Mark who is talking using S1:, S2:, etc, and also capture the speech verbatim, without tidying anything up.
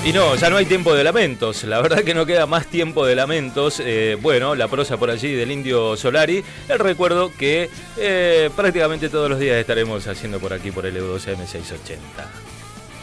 S1: Y no, ya no hay tiempo de lamentos, la verdad que no queda más tiempo de lamentos. Eh, bueno, la prosa por allí del Indio Solari, el recuerdo que eh, prácticamente todos los días estaremos haciendo por aquí por el E U doce M seiscientos ochenta.